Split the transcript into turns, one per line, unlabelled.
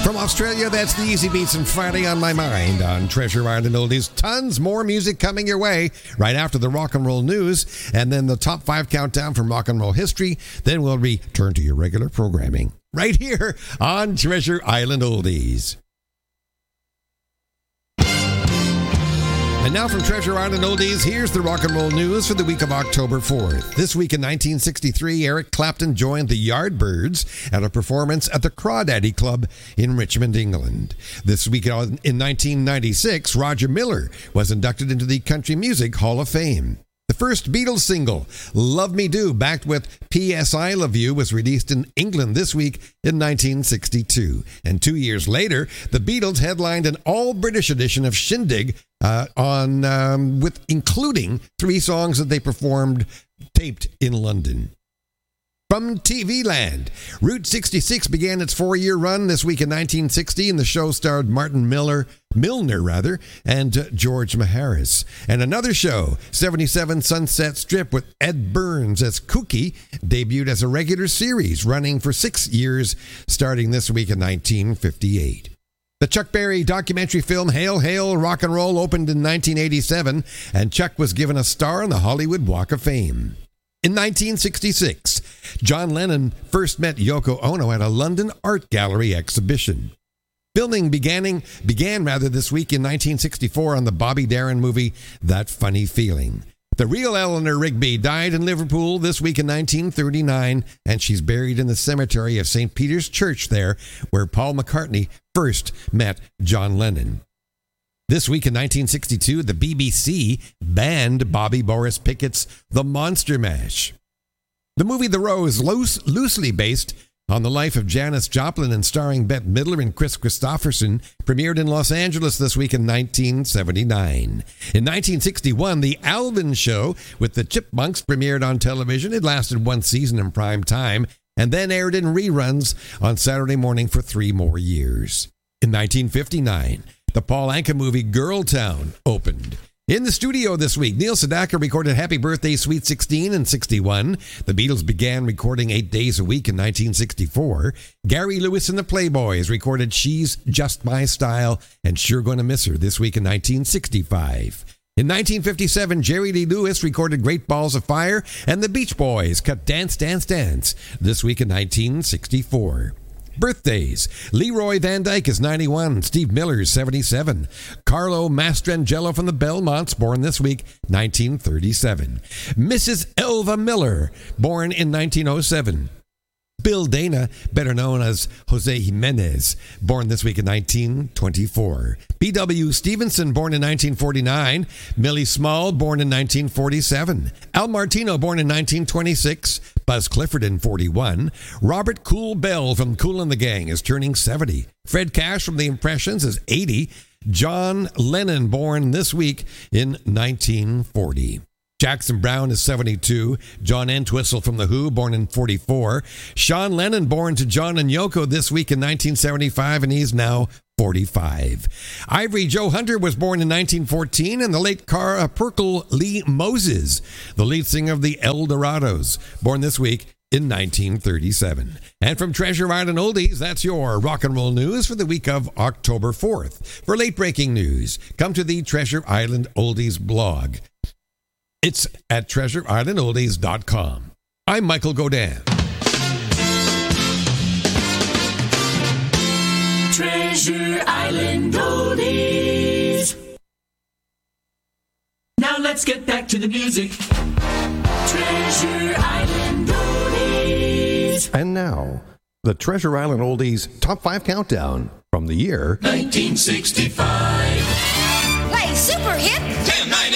From Australia, that's the Easy Beats and Friday on My Mind on Treasure Island Oldies. Tons more music coming your way right after the rock and roll news, and then the top 5 countdown from rock and roll history. Then we'll return to your regular programming right here on Treasure Island Oldies. And now from Treasure Island Oldies, here's the rock and roll news for the week of October 4th. This week in 1963, Eric Clapton joined the Yardbirds at a performance at the Crawdaddy Club in Richmond, England. This week in 1996, Roger Miller was inducted into the Country Music Hall of Fame. The first Beatles single, Love Me Do, backed with P.S. I Love You, was released in England this week in 1962. And 2 years later, the Beatles headlined an all-British edition of Shindig with including 3 songs that they performed taped in London. From TV Land, Route 66 began its 4-year run this week in 1960, and the show starred Martin Milner, and George Maharis. And another show, 77 Sunset Strip with Ed Burns as Cookie, debuted as a regular series, running for 6 years, starting this week in 1958. The Chuck Berry documentary film Hail, Hail, Rock and Roll opened in 1987, and Chuck was given a star on the Hollywood Walk of Fame. In 1966, John Lennon first met Yoko Ono at a London art gallery exhibition. Filming began this week in 1964 on the Bobby Darin movie That Funny Feeling. The real Eleanor Rigby died in Liverpool this week in 1939, and she's buried in the cemetery of St. Peter's Church there, where Paul McCartney first met John Lennon. This week in 1962, the BBC banned Bobby Boris Pickett's The Monster Mash. The movie The Rose, loosely based on the life of Janis Joplin and starring Bette Midler and Chris Christopherson, premiered in Los Angeles this week in 1979. In 1961, The Alvin Show with the Chipmunks premiered on television. It lasted 1 season in prime time and then aired in reruns on Saturday morning for 3 more years. In 1959, the Paul Anka movie Girl Town opened. In the studio this week, Neil Sedaka recorded Happy Birthday Sweet 16 in 61. The Beatles began recording 8 days a week in 1964. Gary Lewis and the Playboys recorded She's Just My Style and Sure Gonna Miss Her this week in 1965. In 1957, Jerry Lee Lewis recorded Great Balls of Fire, and the Beach Boys cut Dance, Dance, Dance this week in 1964. Birthdays. Leroy Van Dyke is 91. Steve Miller is 77. Carlo Mastrangelo from the Belmonts, born this week, 1937. Mrs. Elva Miller, born in 1907. Bill Dana, better known as Jose Jimenez, born this week in 1924. B.W. Stevenson, born in 1949. Millie Small, born in 1947. Al Martino, born in 1926. Buzz Clifford in 41. Robert Cool Bell from Kool and the Gang is turning 70. Fred Cash from The Impressions is 80. John Lennon, born this week in 1940. Jackson Browne is 72. John Entwistle from The Who, born in 44. Sean Lennon, born to John and Yoko this week in 1975, and he's now 45. Ivory Joe Hunter was born in 1914, and the late Perkle Lee Moses, the lead singer of the El Dorados, born this week in 1937. And from Treasure Island Oldies, that's your rock and roll news for the week of October 4th. For late-breaking news, come to the Treasure Island Oldies blog. It's at treasureislandoldies.com. I'm Michael Godin.
Treasure Island Oldies. Now let's get back to the music. Treasure Island Oldies.
And now, the Treasure Island Oldies Top 5 Countdown from the year
1965.
Play Super Hit
10, 9,